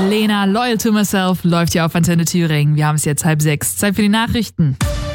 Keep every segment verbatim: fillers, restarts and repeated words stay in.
Lena, Loyal to Myself, läuft ja auf Antenne Thüringen. Wir haben es jetzt halb sechs. Zeit für die Nachrichten.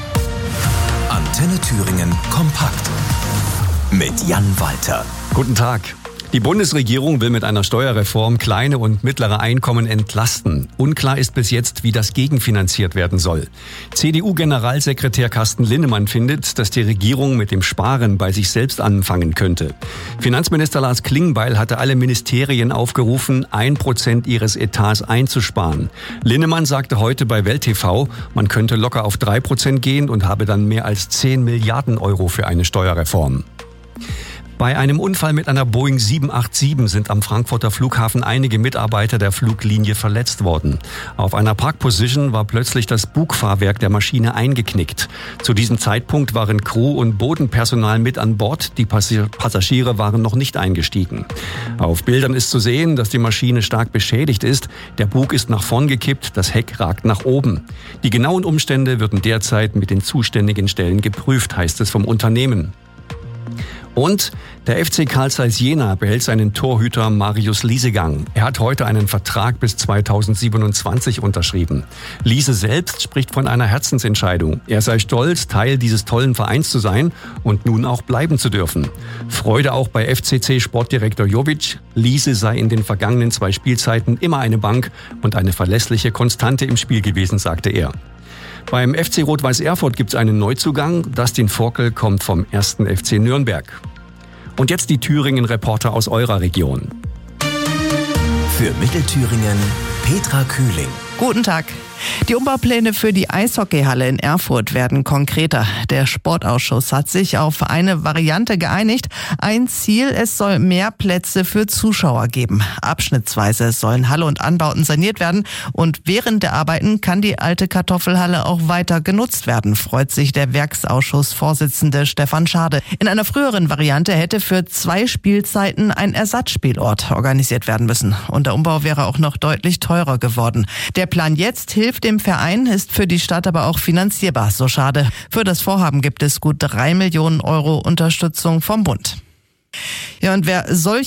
Antenne Thüringen kompakt mit Jan Walter. Guten Tag. Die Bundesregierung will mit einer Steuerreform kleine und mittlere Einkommen entlasten. Unklar ist bis jetzt, wie das gegenfinanziert werden soll. C D U-Generalsekretär Carsten Linnemann findet, dass die Regierung mit dem Sparen bei sich selbst anfangen könnte. Finanzminister Lars Klingbeil hatte alle Ministerien aufgerufen, ein Prozent ihres Etats einzusparen. Linnemann sagte heute bei Welt T V, man könnte locker auf drei Prozent gehen und habe dann mehr als zehn Milliarden Euro für eine Steuerreform. Bei einem Unfall mit einer Boeing sieben acht sieben sind am Frankfurter Flughafen einige Mitarbeiter der Fluglinie verletzt worden. Auf einer Parkposition war plötzlich das Bugfahrwerk der Maschine eingeknickt. Zu diesem Zeitpunkt waren Crew und Bodenpersonal mit an Bord. Die Passagiere waren noch nicht eingestiegen. Auf Bildern ist zu sehen, dass die Maschine stark beschädigt ist. Der Bug ist nach vorn gekippt, das Heck ragt nach oben. Die genauen Umstände würden derzeit mit den zuständigen Stellen geprüft, heißt es vom Unternehmen. Und der F C Carl Zeiss Jena behält seinen Torhüter Marius Liesegang. Er hat heute einen Vertrag bis zweitausendsiebenundzwanzig unterschrieben. Liese selbst spricht von einer Herzensentscheidung. Er sei stolz, Teil dieses tollen Vereins zu sein und nun auch bleiben zu dürfen. Freude auch bei F C C-Sportdirektor Jovic. Liese sei in den vergangenen zwei Spielzeiten immer eine Bank und eine verlässliche Konstante im Spiel gewesen, sagte er. Beim F C Rot-Weiß Erfurt gibt es einen Neuzugang. Dustin Forkel kommt vom ersten F C Nürnberg. Und jetzt die Thüringen-Reporter aus eurer Region. Für Mittelthüringen Petra Kühling. Guten Tag. Die Umbaupläne für die Eishockeyhalle in Erfurt werden konkreter. Der Sportausschuss hat sich auf eine Variante geeinigt. Ein Ziel, es soll mehr Plätze für Zuschauer geben. Abschnittsweise sollen Halle und Anbauten saniert werden und während der Arbeiten kann die alte Kartoffelhalle auch weiter genutzt werden, freut sich der Werksausschussvorsitzende Stefan Schade. In einer früheren Variante hätte für zwei Spielzeiten ein Ersatzspielort organisiert werden müssen und der Umbau wäre auch noch deutlich teurer geworden. Der Plan jetzt hilft dem Verein, ist für die Stadt aber auch finanzierbar, so Schade. Für das Vorhaben gibt es gut drei Millionen Euro Unterstützung vom Bund. Ja, und wer solche